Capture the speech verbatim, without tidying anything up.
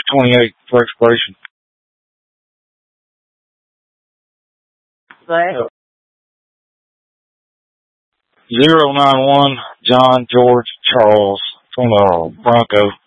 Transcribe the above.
twenty-eight for expiration. Say. Zero nine one John George Charles from the Bronco.